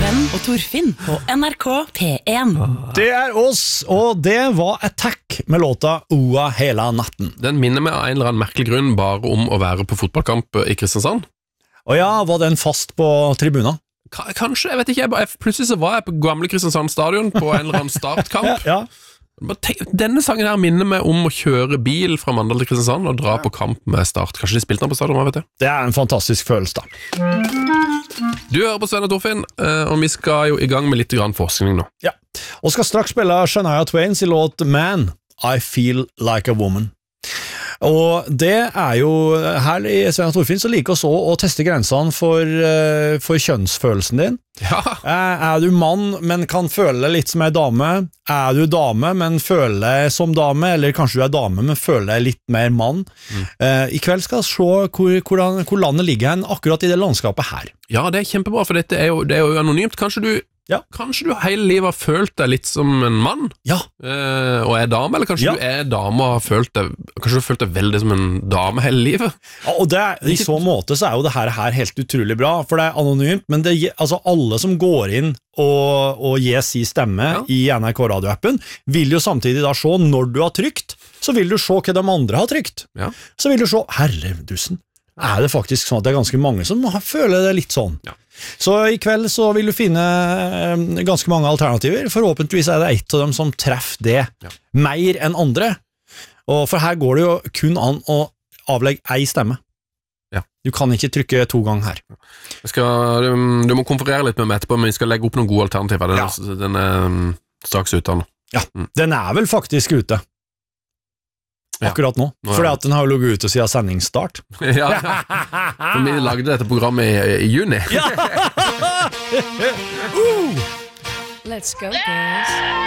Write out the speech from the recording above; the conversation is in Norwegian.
Sven og Torfinn på NRK P1. Det oss, og det var Attack med låta Oa hele natten. Den minner meg av en eller annen merkelig grunn bare om å være på fotballkamp i Kristiansand. Og ja, var den fast på tribunen? Kanskje, jeg vet ikke. Plutselig så var jeg på gamle Kristiansand stadion på en eller annen startkamp. Ja. Denne sangen her minner meg om å kjøre bil fra Mandal til Kristiansand og dra på kamp med Start. Kanskje de spilte den på stadion, hva vet jeg? Det en fantastisk følelse da. Du hører på Sven og Torfinn, og vi skal jo i gang med litt grann forskning nå. Ja, og skal straks spille Shania Twain sin låt Man, I Feel Like a Woman. Og det jo her i Sven og Torfinn så liker oss også å teste grensene for kjønnsfølelsen din. Ja. Du mann, men kan føle deg litt som en dame? Du dame, men føler deg som dame? Eller kanskje du dame, men føler deg litt mer mann? I kveld skal vi se hvor landet ligger hen akkurat i det landskapet her. Ja, det kjempebra, for dette det jo anonymt. Kanskje du hele livet har følt deg litt som en mann, og dame, eller kanskje du dame og kanskje du har følt deg veldig som en dame hele livet. Ja, og i så måte så jo det her helt utrolig bra, for det anonymt, men altså alle som går inn og gir sin stemme i NRK radioappen, vil jo samtidig da se når du har trykt, så vil du se hva de andre har trykt. Så vil du se, herredusen, det faktisk sånn at det ganske mange som føler det litt sånn. Så i kveld så vil du finne ganske mange alternativer. Forhåpentligvis det ett av dem som treffer det mer enn andre. Og for her går det jo kun an å avlegge ei stemme. Du kan ikke trykke 2 ganger her. Du må konferere litt med meg etterpå, men vi skal legge opp noen gode alternativer. Den straks ute nå. Ja, den vel faktisk ute. Akkurat nå, fordi at den har jo ligget ute siden sendingsstart. Ja, for vi lagde dette programmet i juni. Let's go, girls.